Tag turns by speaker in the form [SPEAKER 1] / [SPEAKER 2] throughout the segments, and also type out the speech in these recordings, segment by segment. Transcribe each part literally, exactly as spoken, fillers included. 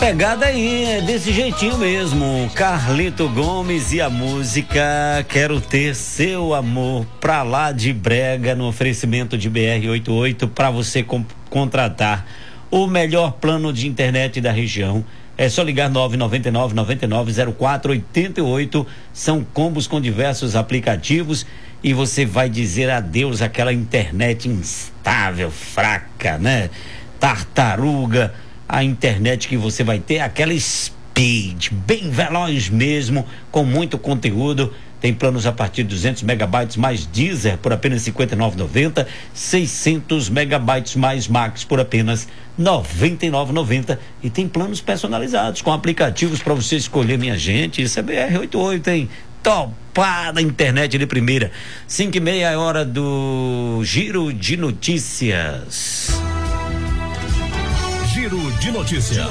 [SPEAKER 1] Pegada aí, é desse jeitinho mesmo. Carlito Gomes e a música Quero Ter Seu Amor, pra lá de brega, no oferecimento de B R oitenta e oito, para você com, contratar o melhor plano de internet da região. É só ligar nove nove nove, nove nove zero quatro, oito oito. São combos com diversos aplicativos e você vai dizer adeus àquela internet instável, fraca, né? Tartaruga. A internet que você vai ter, aquela speed, bem veloz mesmo, com muito conteúdo. Tem planos a partir de duzentos megabytes mais Deezer por apenas cinquenta e nove reais e noventa centavos, seiscentos megabytes mais Max por apenas noventa e nove reais e noventa centavos. E tem planos personalizados com aplicativos para você escolher, minha gente. Isso é B R oitenta e oito, hein? Topada internet de primeira. cinco e meia é hora do Giro de Notícias.
[SPEAKER 2] Giro de Notícias.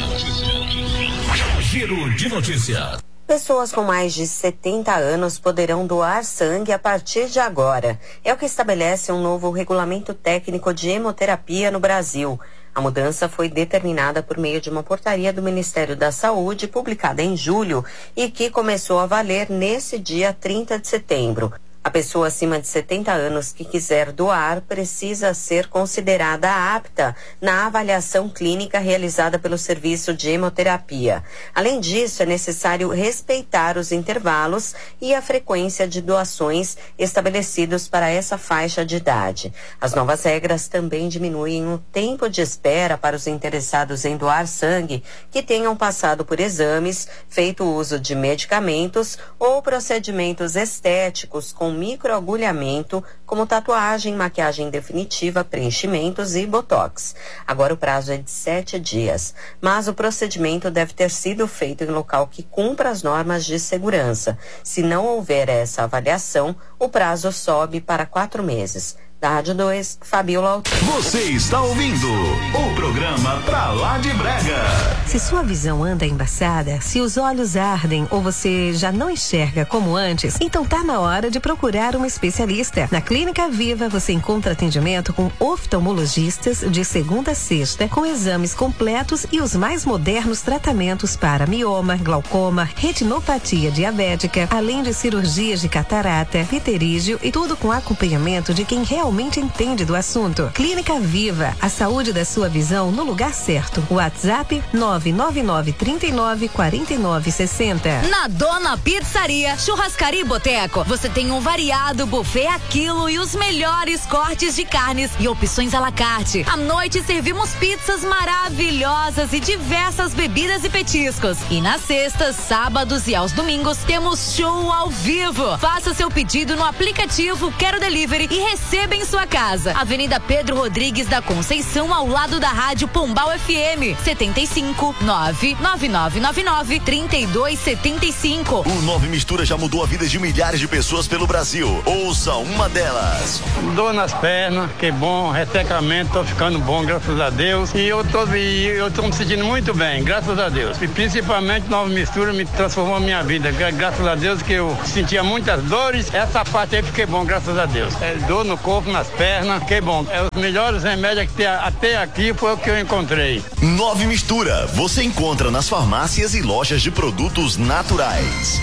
[SPEAKER 2] Giro de Notícias.
[SPEAKER 3] Pessoas com mais de setenta anos poderão doar sangue a partir de agora. É o que estabelece um novo regulamento técnico de hemoterapia no Brasil. A mudança foi determinada por meio de uma portaria do Ministério da Saúde, publicada em julho, e que começou a valer nesse dia trinta de setembro. A pessoa acima de setenta anos que quiser doar precisa ser considerada apta na avaliação clínica realizada pelo serviço de hemoterapia. Além disso, é necessário respeitar os intervalos e a frequência de doações estabelecidos para essa faixa de idade. As novas regras também diminuem o tempo de espera para os interessados em doar sangue que tenham passado por exames, feito uso de medicamentos ou procedimentos estéticos com microagulhamento, como tatuagem, maquiagem definitiva, preenchimentos e botox. Agora o prazo é de sete dias, mas o procedimento deve ter sido feito em local que cumpra as normas de segurança. Se não houver essa avaliação, o prazo sobe para quatro meses. Da Rádio dois, Fabiola Alto.
[SPEAKER 2] Você está ouvindo o programa Pra Lá de Brega.
[SPEAKER 4] Se sua visão anda embaçada, se os olhos ardem ou você já não enxerga como antes, então tá na hora de procurar um especialista. Na Clínica Viva você encontra atendimento com oftalmologistas de segunda a sexta, com exames completos e os mais modernos tratamentos para mioma, glaucoma, retinopatia diabética, além de cirurgias de catarata, pterígio e tudo com acompanhamento de quem realmente Realmente entende do assunto. Clínica Viva, a saúde da sua visão no lugar certo. WhatsApp nove nove nove, trinta e nove, quarenta e nove, sessenta.
[SPEAKER 5] Na Dona Pizzaria, Churrascaria e Boteco, você tem um variado buffet a quilo e os melhores cortes de carnes e opções à la carte. À noite servimos pizzas maravilhosas e diversas bebidas e petiscos. E nas sextas, sábados e aos domingos temos show ao vivo. Faça seu pedido no aplicativo Quero Delivery e receba em sua casa. Avenida Pedro Rodrigues da Conceição, ao lado da Rádio Pombal F M. setenta e cinco, nove nove nove nove nove, trinta e dois setenta e cinco.
[SPEAKER 2] O Nove Mistura já mudou a vida de milhares de pessoas pelo Brasil. Ouça uma delas.
[SPEAKER 6] Dor nas pernas, que bom, ressecamento, tô ficando bom, graças a Deus. E eu tô, e eu tô me sentindo muito bem, graças a Deus. E principalmente Nova Mistura me transformou a minha vida. Graças a Deus que eu sentia muitas dores, essa parte aí fiquei bom, graças a Deus. É, dor no corpo, nas pernas, que bom. É os melhores remédios que tem até aqui foi o que eu encontrei.
[SPEAKER 2] Nove Mistura, você encontra nas farmácias e lojas de produtos naturais.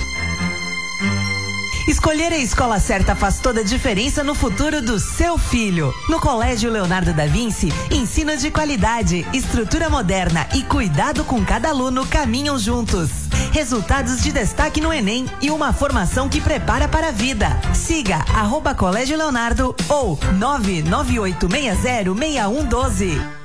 [SPEAKER 7] Escolher a escola certa faz toda a diferença no futuro do seu filho. No Colégio Leonardo da Vinci, ensino de qualidade, estrutura moderna e cuidado com cada aluno caminham juntos. Resultados de destaque no Enem e uma formação que prepara para a vida. Siga arroba Colégio Leonardo ou nove nove oito seis zero, seis um um doze.